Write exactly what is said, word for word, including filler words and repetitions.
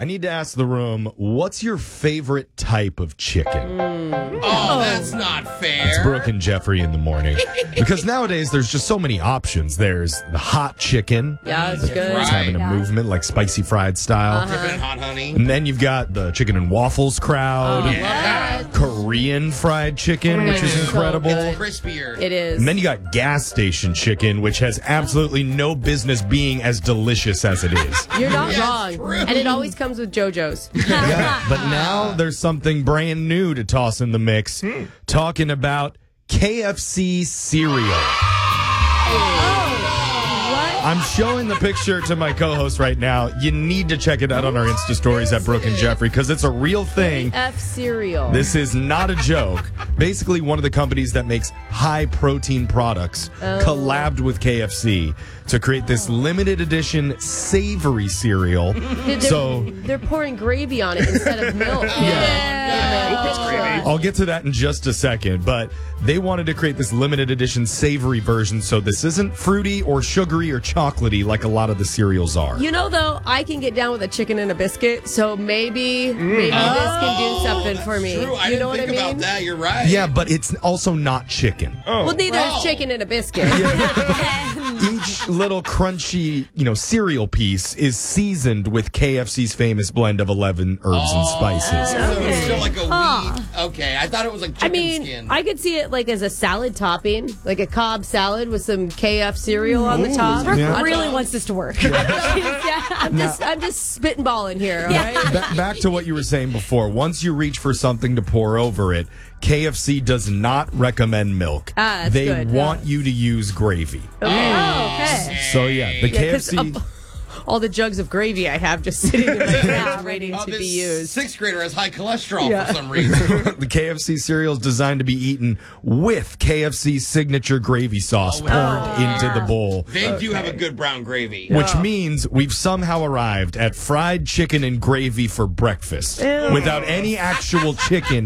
I need to ask the room, what's your favorite type of chicken? Mm. Oh, that's not fair. It's Brooke and Jeffrey in the morning. Because nowadays, there's just so many options. There's the hot chicken. Yeah, it's good. It's having a yeah. movement, like spicy fried style. Uh-huh. Dipping in hot honey. And then you've got the chicken and waffles crowd. Oh, Yeah. Korean fried chicken, Oh, which is so incredible. good. Crispier. It is. And then you got gas station chicken, which has absolutely no business being as delicious as it is. You're not Yeah, wrong. it's true. And it always comes with JoJo's. Yeah, but now there's something brand new to toss in the mix. Hmm. Talking about K F C cereal. I'm showing the picture to my co-host right now. You need to check it out on our Insta stories at Brooke and Jeffrey because it's a real thing. F cereal. This is not a joke. Basically, one of the companies that makes high-protein products Oh. collabed with K F C to create this limited edition savory cereal. They're, So they're pouring gravy on it instead of milk. I'll get to that in just a second, but they wanted to create this limited edition savory version, so this isn't fruity or sugary or chocolatey like a lot of the cereals are. You know, though, I can get down with a chicken and a biscuit, so maybe maybe this can do something for me. True. I you didn't know what think I mean? about that. You're right. Yeah, but it's also not chicken. Well, neither Oh. is chicken and a biscuit. Each little crunchy, you know, cereal piece is seasoned with K F C's famous blend of eleven herbs and spices. So it's still like a weed. Okay, I thought it was like chicken I mean, skin. I could see it like as a salad topping, like a Cobb salad with some K F cereal on the top. Brooke Yeah. really wants this to work. I'm just, I'm just spitballing here, all right? Ba- back to what you were saying before. Once you reach for something to pour over it, K F C does not recommend milk. Ah, that's they good. want you to use gravy. Oh, okay. So yeah, the Yeah, K F 'cause C. of all the jugs of gravy I have just sitting in my fridge waiting Oh, to this be used. sixth grader has high cholesterol Yeah. for some reason. The K F C cereal is designed to be eaten with K F C's signature gravy sauce Oh, poured wow. into the bowl. They do have a good brown gravy. Which means we've somehow arrived at fried chicken and gravy for breakfast without any actual chicken